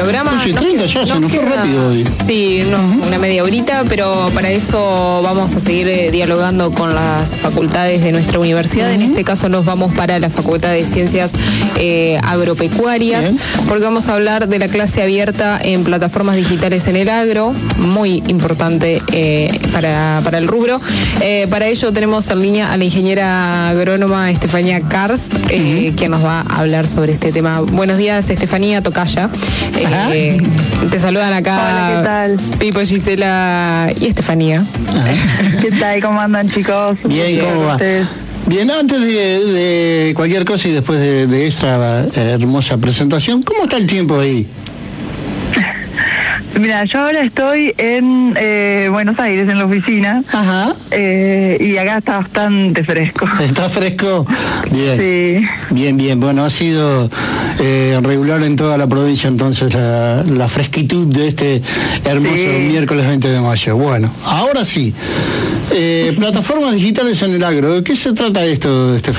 programa. 8:30 ya, se nos fue rápido hoy. Sí, una media horita, pero para eso vamos a seguir dialogando con las facultades de nuestra universidad. En este caso nos vamos para la Facultad de Ciencias Agropecuarias, porque vamos a hablar de la clase abierta en plataformas digitales en el agro, muy importante para el rubro. Para ello tenemos en línea a la ingeniera agrónoma Estefanía Karst, quien nos va a hablar sobre este tema. Buenos días, Estefanía, tocaya. Te saludan acá. Hola, ¿qué tal? Pipo, Gisela y Estefanía. ¿Qué tal? ¿Cómo andan, chicos? Bien, ¿cómo va? Bien, antes de cualquier cosa y después de esta hermosa presentación, ¿cómo está el tiempo ahí? Mira, yo ahora estoy en Buenos Aires, en la oficina. Ajá. Y acá está bastante fresco. ¿Está fresco? Bien. Sí. Bien. Bueno, ha sido regular en toda la provincia entonces la fresquitud de este hermoso miércoles 20 de mayo. Bueno, ahora sí. Plataformas digitales en el agro. ¿De qué se trata esto, Estefanía?